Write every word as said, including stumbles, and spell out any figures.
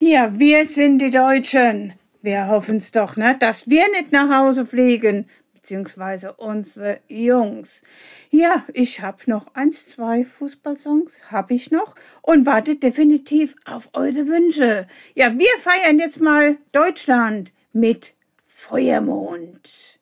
Ja, wir sind die Deutschen. Wir hoffen's doch, ne, dass wir nicht nach Hause fliegen, beziehungsweise unsere Jungs. Ja, ich hab noch eins, zwei Fußballsongs, hab ich noch und warte definitiv auf eure Wünsche. Ja, wir feiern jetzt mal Deutschland mit Feuermond.